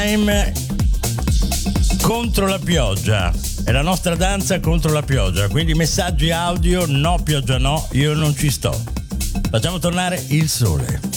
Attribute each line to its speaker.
Speaker 1: Time contro la pioggia. È la nostra danza contro la pioggia. Quindi messaggi audio: no pioggia no, io non ci sto. Facciamo tornare il sole.